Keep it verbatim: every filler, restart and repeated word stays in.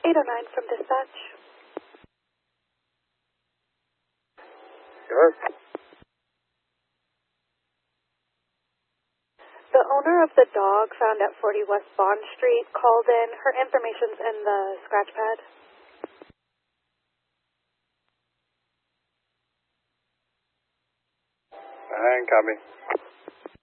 eight oh nine from dispatch. Yes. The owner of the dog found at forty West Bond Street called in. Her information's in the scratch pad. And copy.